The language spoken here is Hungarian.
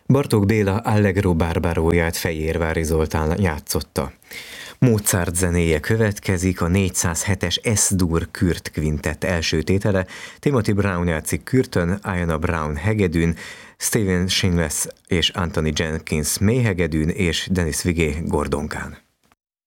Bartók Béla Allegro Barbaróját Fejérvári Zoltán játszotta. Mozart zenéje következik, a 407-es S-dur Kürt kvintett első tétele, Timothy Brown játszik kürtön, Ayanna Brown hegedűn, Steven Shingles és Anthony Jenkins mélyhegedűn és Dennis Vigé gordonkán.